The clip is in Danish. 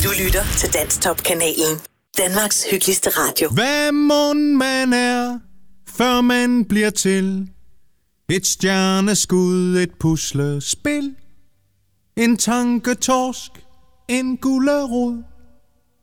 lytter til Danstop-kanalen. Danmarks hyggeligste radio. Hvad mon man er, før man bliver til? Et stjerneskud, et puslespil. En tanketorsk, en gulerod.